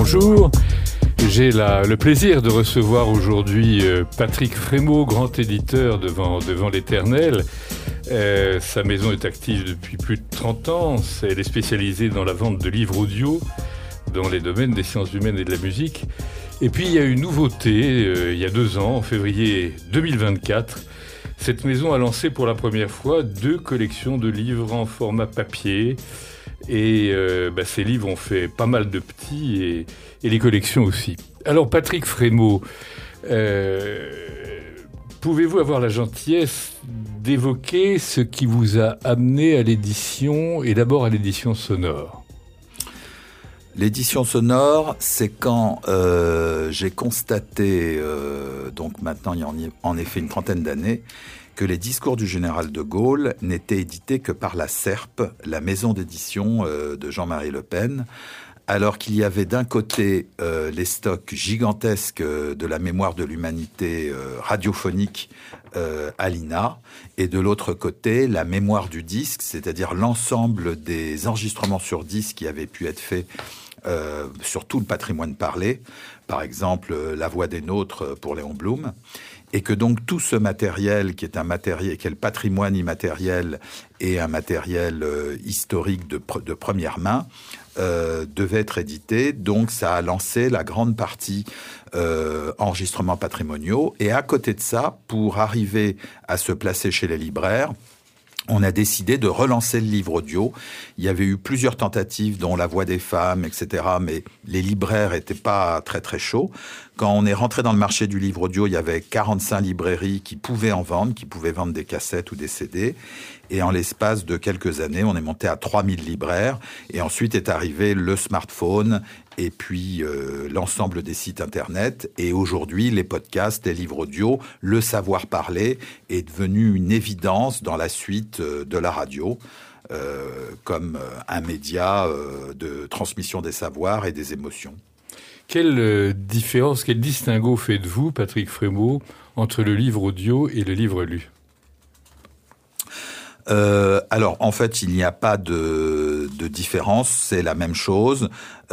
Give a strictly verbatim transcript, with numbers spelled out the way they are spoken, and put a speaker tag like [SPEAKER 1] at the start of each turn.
[SPEAKER 1] Bonjour, j'ai la, le plaisir de recevoir aujourd'hui euh, Patrick Frémaux, grand éditeur devant, devant l'Éternel. Euh, sa maison est active depuis plus de trente ans. Elle est spécialisée dans la vente de livres audio dans les domaines des sciences humaines et de la musique. Et puis il y a une nouveauté, euh, il y a deux ans, en février deux mille vingt-quatre. Cette maison a lancé pour la première fois deux collections de livres en format papier. Et euh, bah, ces livres ont fait pas mal de petits et, et les collections aussi. Alors Patrick Frémaux, euh, pouvez-vous avoir la gentillesse d'évoquer ce qui vous a amené à l'édition, et d'abord à l'édition sonore ?
[SPEAKER 2] L'édition sonore, c'est quand euh, j'ai constaté, euh, donc maintenant il y a en effet une trentaine d'années, que les discours du général de Gaulle n'étaient édités que par la S E R P, la maison d'édition euh, de Jean-Marie Le Pen, alors qu'il y avait d'un côté euh, les stocks gigantesques de la mémoire de l'humanité euh, radiophonique euh, à l'I N A, et de l'autre côté la mémoire du disque, c'est-à-dire l'ensemble des enregistrements sur disque qui avaient pu être faits euh, sur tout le patrimoine parlé, par exemple euh, La Voix des Nôtres pour Léon Blum. Et que donc tout ce matériel, qui est un matériel, qui est le patrimoine immatériel et un matériel euh, historique de, de première main, euh, devait être édité. Donc ça a lancé la grande partie euh, enregistrements patrimoniaux. Et à côté de ça, pour arriver à se placer chez les libraires, on a décidé de relancer le livre audio. Il y avait eu plusieurs tentatives, dont La Voix des femmes, et cetera. Mais les libraires étaient pas très très chauds. Quand on est rentré dans le marché du livre audio, il y avait quarante-cinq librairies qui pouvaient en vendre, qui pouvaient vendre des cassettes ou des C D. Et en l'espace de quelques années, on est monté à trois mille libraires. Et ensuite est arrivé le smartphone et puis euh, l'ensemble des sites Internet. Et aujourd'hui, les podcasts, les livres audio, le savoir parler est devenu une évidence dans la suite euh, de la radio. Euh, comme un média euh, de transmission des savoirs et des émotions.
[SPEAKER 1] Quelle euh, différence, quel distinguo faites-vous, Patrick Frémaux, entre le livre audio et le livre lu ?
[SPEAKER 2] Euh, alors, en fait, il n'y a pas de, de différence, c'est la même chose.